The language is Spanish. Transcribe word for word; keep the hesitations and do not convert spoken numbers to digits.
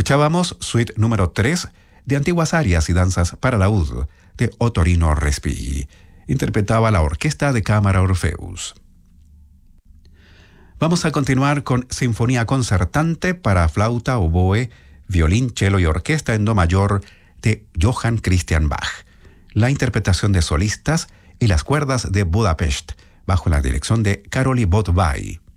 Escuchábamos Suite número tres de Antiguas Arias y Danzas para Laúd de Ottorino Respighi. Interpretaba la Orquesta de Cámara Orfeus. Vamos a continuar con Sinfonía Concertante para flauta, oboe, violín, cello y orquesta en do mayor de Johann Christian Bach. La interpretación de solistas y las cuerdas de Budapest, bajo la dirección de Karoli Botvály.